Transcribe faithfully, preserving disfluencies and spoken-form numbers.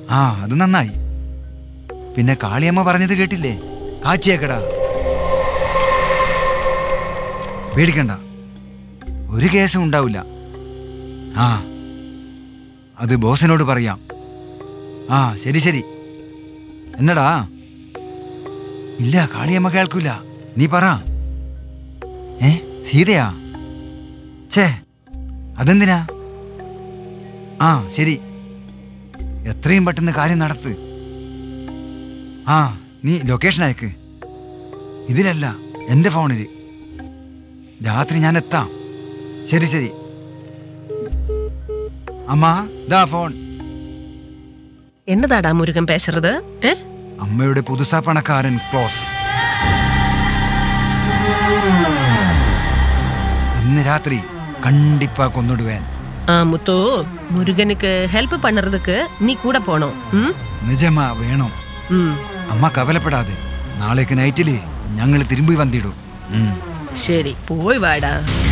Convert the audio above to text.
ആ അത് നന്നായി. പിന്നെ കാളിയമ്മ പറഞ്ഞത് കേട്ടില്ലേ? കാച്ചിയേക്കടാ. പേടിക്കണ്ട, ഒരു കേസും ഉണ്ടാവില്ല. ആ അത് ബോസിനോട് പറയാം. ആ ശരി ശരി. എന്നടാ? ഇല്ല, കാളിയമ്മ കേൾക്കൂല. നീ പറ. ഏ സീതയാ? ഛേ, അതെന്തിനാ? ആ ശരി, എത്രയും പെട്ടെന്ന് കാര്യം നടത്ത്. ആ നീ ലൊക്കേഷൻ അയക്ക്. ഇതിലല്ല, എൻ്റെ ഫോണിൽ. രാത്രി ഞാൻ എത്താം. ശരി ശരി. അമ്മ ദാ ഫോൺ. എന്നതാടാ മുരുകൻ പേശുறது? അമ്മയുടെ പുതുസാ പണക്കാരൻ ക്ലോസ്. ഇന്ന് രാത്രി കണ്ടിപ്പാ കൊന്നിടുവേൻ. ആ മുത്തു, മുരുകനുക്ക് ഹെൽപ്പ് പണ്ണறதுக்கு നീ കൂടെ പോണോ? നിജമാ വേണം. അമ്മ കവലപ്പെടാതെ നാളേക്ക് നൈറ്റില് ഞങ്ങൾ തിരുമ്പി വന്നിടും. ശരി, പോയി വാടാ.